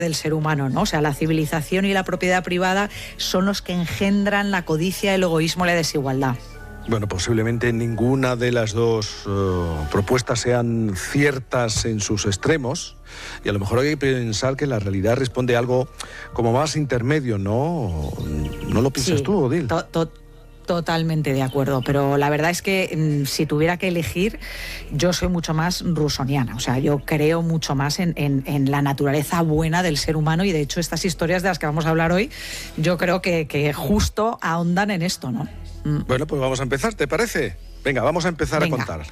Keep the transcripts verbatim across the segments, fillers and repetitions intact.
del ser humano, ¿no? O sea, la civilización y la propiedad privada son los que engendran la codicia, el egoísmo y la desigualdad. Bueno, posiblemente ninguna de las dos uh, propuestas sean ciertas en sus extremos, y a lo mejor hay que pensar que la realidad responde a algo como más intermedio, ¿no? ¿No lo piensas sí, tú, Odil? To, to, Totalmente de acuerdo, pero la verdad es que mmm, si tuviera que elegir, yo soy mucho más rusoniana, o sea, yo creo mucho más en, en, en la naturaleza buena del ser humano, y de hecho estas historias de las que vamos a hablar hoy, yo creo que, que justo ahondan en esto, ¿no? Mm. Bueno, pues vamos a empezar, ¿te parece? Venga, vamos a empezar Venga. a contar.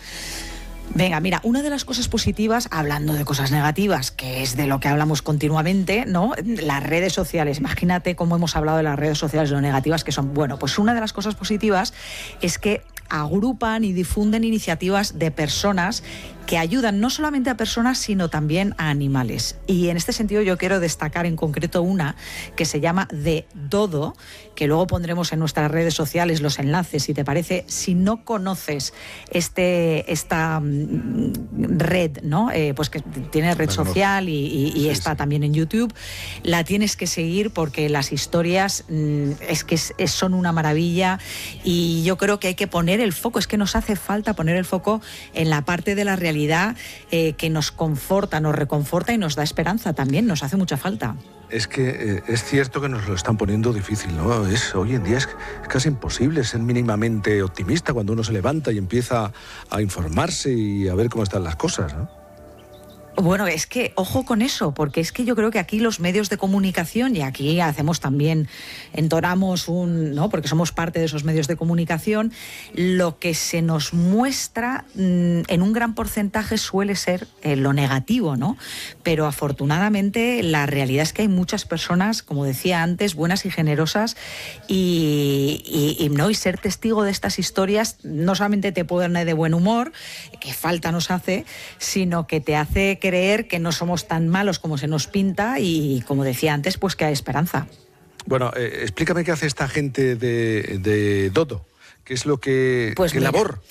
Venga, mira, una de las cosas positivas, hablando de cosas negativas, que es de lo que hablamos continuamente, ¿no? Las redes sociales. Imagínate cómo hemos hablado de las redes sociales, lo negativas que son. Bueno, pues una de las cosas positivas es que agrupan y difunden iniciativas de personas que ayudan no solamente a personas, sino también a animales. Y en este sentido yo quiero destacar en concreto una que se llama The Dodo, que luego pondremos en nuestras redes sociales los enlaces, si te parece. Si no conoces este, esta um, red, ¿no? Eh, pues que tiene red social y, y, y sí, está sí. también en YouTube, la tienes que seguir porque las historias mm, es que es, es, son una maravilla, y yo creo que hay que poner el foco, es que nos hace falta poner el foco en la parte de la realidad Eh, que nos conforta, nos reconforta y nos da esperanza también, nos hace mucha falta. Es que eh, es cierto que nos lo están poniendo difícil, ¿no? Es, hoy en día es, es casi imposible ser mínimamente optimista cuando uno se levanta y empieza a informarse y a ver cómo están las cosas, ¿no? Bueno, es que ojo con eso, porque es que yo creo que aquí los medios de comunicación, y aquí hacemos también, entonamos un, ¿no? Porque somos parte de esos medios de comunicación, lo que se nos muestra mmm, en un gran porcentaje suele ser eh, lo negativo, ¿no? Pero afortunadamente la realidad es que hay muchas personas, como decía antes, buenas y generosas, y, y, y, ¿no? y ser testigo de estas historias no solamente te pone de buen humor, que falta nos hace, sino que te hace que creer que no somos tan malos como se nos pinta, y, como decía antes, pues que hay esperanza. Bueno, eh, explícame qué hace esta gente de, de Dodo, qué es lo que, pues qué mira, labor.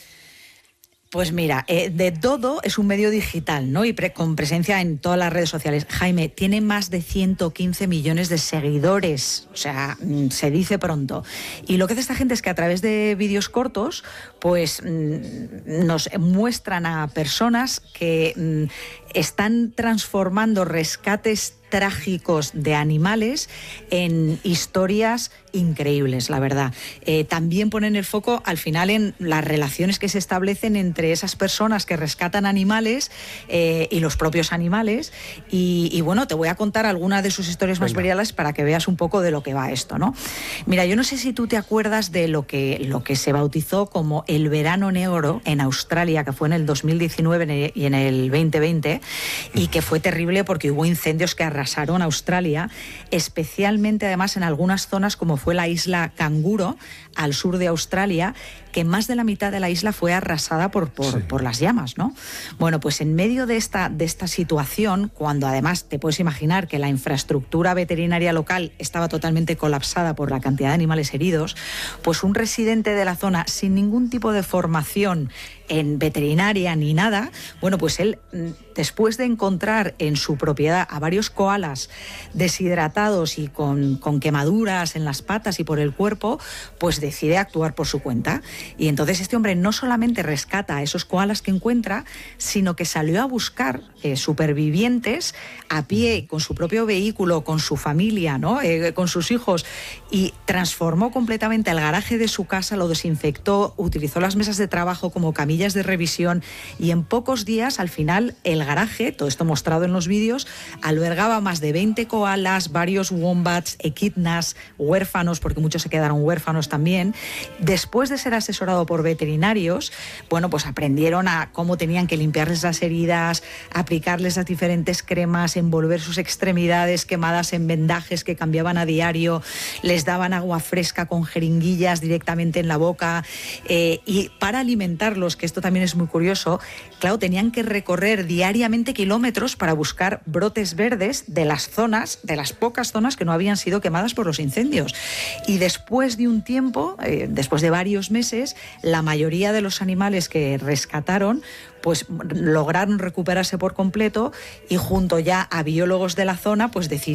Pues mira, eh, The Dodo es un medio digital, ¿no? Y pre- con presencia en todas las redes sociales. Jaime, tiene más de ciento quince millones de seguidores, o sea, mm, se dice pronto. Y lo que hace esta gente es que a través de vídeos cortos, pues mm, nos muestran a personas que mm, están transformando rescates trágicos de animales en historias increíbles, la verdad. Eh, también ponen el foco al final en las relaciones que se establecen entre esas personas que rescatan animales eh, y los propios animales, y, y bueno, te voy a contar algunas de sus historias más virales para que veas un poco de lo que va esto, ¿no? Mira, yo no sé si tú te acuerdas de lo que, lo que se bautizó como el verano negro en Australia, que fue en el dos mil diecinueve y en el veinte veinte, y que fue terrible porque hubo incendios que arrasaron Australia, especialmente además en algunas zonas como fue la isla Canguro, al sur de Australia, que más de la mitad de la isla fue arrasada por, por, sí. por las llamas, ¿no? Bueno, pues en medio de esta, de esta situación, cuando además te puedes imaginar que la infraestructura veterinaria local estaba totalmente colapsada por la cantidad de animales heridos, pues un residente de la zona sin ningún tipo de formación en veterinaria ni nada, bueno, pues él, después de encontrar en su propiedad a varios koalas deshidratados y con, con quemaduras en las patas y por el cuerpo, pues decide actuar por su cuenta. Y entonces este hombre no solamente rescata a esos koalas que encuentra, sino que salió a buscar eh, supervivientes a pie, con su propio vehículo, con su familia, ¿no? Eh, con sus hijos, y transformó completamente el garaje de su casa, lo desinfectó, utilizó las mesas de trabajo como camillas de revisión, y en pocos días, al final, el garaje, todo esto mostrado en los vídeos, albergaba más de veinte koalas, varios wombats, equidnas, huérfanos, porque muchos se quedaron huérfanos también. Después de ser asesorado por veterinarios, bueno, pues aprendieron a cómo tenían que limpiarles las heridas, aplicarles las diferentes cremas, envolver sus extremidades quemadas en vendajes que cambiaban a diario, les daban agua fresca con jeringuillas directamente en la boca, eh, y para alimentarlos, que esto también es muy curioso, claro, tenían que recorrer diariamente kilómetros para buscar brotes verdes de las zonas, de las pocas zonas que no habían sido quemadas por los incendios. Y después de un tiempo, eh, después de varios meses, la mayoría de los animales que rescataron pues lograron recuperarse por completo, y junto ya a biólogos de la zona pues decidieron